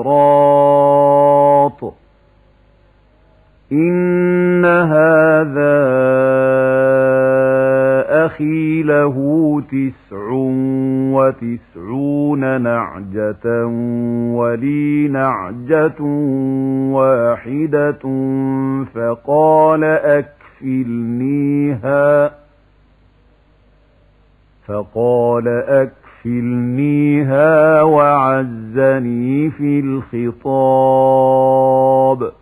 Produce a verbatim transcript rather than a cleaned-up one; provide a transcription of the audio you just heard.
الصراط إن هذا أخي له تسع وتسعون نعجة ولي نعجة واحدة فقال أكفلنيها فقال أكفلنيها وعزني في الخطاب